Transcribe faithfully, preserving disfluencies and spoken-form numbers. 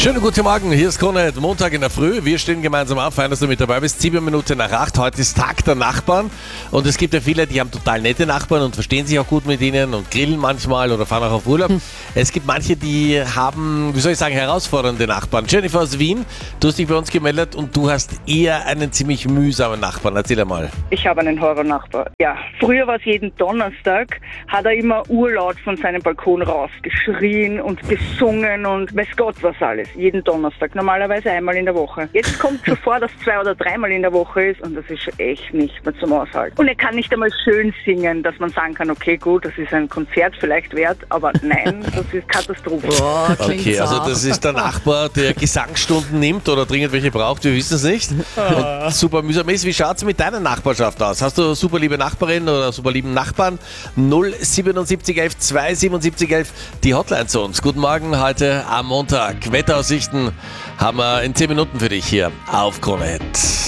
Schönen guten Morgen, hier ist Krone, Montag in der Früh. Wir stehen gemeinsam auf, fein, dass du mit dabei bist. Sieben Minuten nach acht, heute ist Tag der Nachbarn. Und es gibt ja viele, die haben total nette Nachbarn und verstehen sich auch gut mit ihnen und grillen manchmal oder fahren auch auf Urlaub. Hm. Es gibt manche, die haben, wie soll ich sagen, herausfordernde Nachbarn. Jennifer aus Wien, du hast dich bei uns gemeldet und du hast eher einen ziemlich mühsamen Nachbarn. Erzähl einmal. Ich habe einen Horror-Nachbar. Ja, früher war es jeden Donnerstag, hat er immer urlaut von seinem Balkon rausgeschrien und gesungen und weiß Gott was alles. Jeden Donnerstag, normalerweise einmal in der Woche. Jetzt kommt schon vor, dass zwei oder dreimal in der Woche ist und das ist echt nicht mehr zum Aushalten. Und er kann nicht einmal schön singen, dass man sagen kann, okay gut, das ist ein Konzert vielleicht wert, aber nein, das ist Katastrophe. Boah, okay, also das ist der Nachbar, der Gesangsstunden nimmt oder dringend welche braucht, wir wissen es nicht. Und super mühsam ist. Wie schaut es mit deiner Nachbarschaft aus? Hast du super liebe Nachbarin oder super lieben Nachbarn? null siebenundsiebzig elf zweihundertsiebenundsiebzig elf, die Hotline zu uns. Guten Morgen, heute am Montag. Wetteraussichten haben wir in zehn Minuten für dich hier auf Krone Hit.